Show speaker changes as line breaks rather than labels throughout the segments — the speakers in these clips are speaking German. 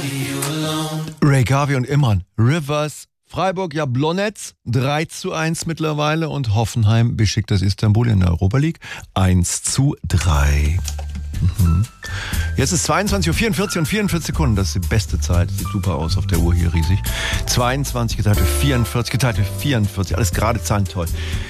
Ray Garvey und Imran. Rivers. Freiburg Jablonec 3:1 mittlerweile und Hoffenheim beschickt das Istanbul in der Europa League 1:3. Jetzt ist 22:44 und 44 Sekunden. Das ist die beste Zeit. Sieht super aus auf der Uhr hier, riesig. 22 geteilt durch 44, geteilt durch 44. Alles gerade Zahlen, toll.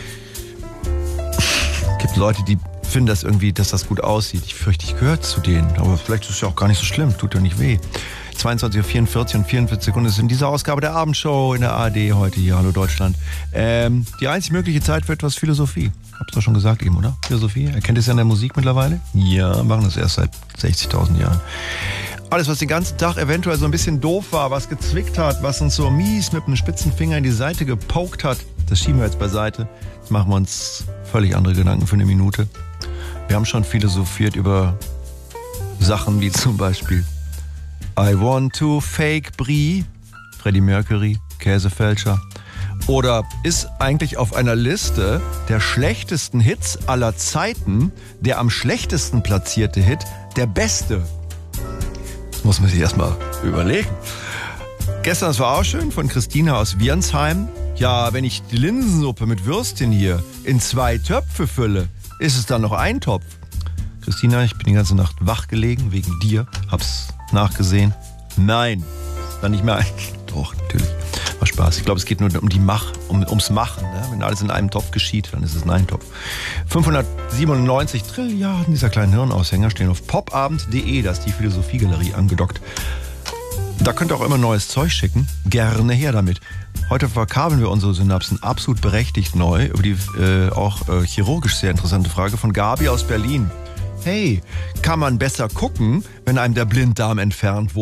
Gibt Leute, die finden das irgendwie, dass das gut aussieht. Ich fürchte, ich gehöre zu denen. Aber vielleicht ist es ja auch gar nicht so schlimm. Tut ja nicht weh. 22:44 und 44 Sekunden ist in dieser Ausgabe der Abendshow in der ARD heute hier. Hallo Deutschland. Die einzig mögliche Zeit für etwas Philosophie. Hab's doch schon gesagt eben, oder? Philosophie. Erkennt es ja in der Musik mittlerweile? Ja, machen das erst seit 60.000 Jahren. Alles, was den ganzen Tag eventuell so ein bisschen doof war, was gezwickt hat, was uns so mies mit einem spitzen Finger in die Seite gepokt hat, das schieben wir jetzt beiseite. Jetzt machen wir uns völlig andere Gedanken für eine Minute. Wir haben schon philosophiert über Sachen wie zum Beispiel I Want to Fake Brie, Freddie Mercury, Käsefälscher. Oder ist eigentlich auf einer Liste der schlechtesten Hits aller Zeiten der am schlechtesten platzierte Hit der beste? Das muss man sich erstmal überlegen. Gestern, das war auch schön, von Christina aus Wiernsheim. Ja, wenn ich die Linsensuppe mit Würstchen hier in 2 Töpfe fülle, ist es dann noch ein Topf? Christina, ich bin die ganze Nacht wach gelegen, wegen dir. Hab's nachgesehen. Nein, dann nicht mehr ein. Doch, natürlich. War Spaß. Ich glaube, es geht nur um ums Machen. Ne? Wenn alles in einem Topf geschieht, dann ist es ein Eintopf. 597 Trilliarden dieser kleinen Hirnaushänger stehen auf popabend.de. Da ist die Philosophiegalerie angedockt. Da könnt ihr auch immer neues Zeug schicken. Gerne her damit. Heute verkabeln wir unsere Synapsen absolut berechtigt neu über die auch chirurgisch sehr interessante Frage von Gabi aus Berlin. Hey, kann man besser gucken, wenn einem der Blinddarm entfernt wurde?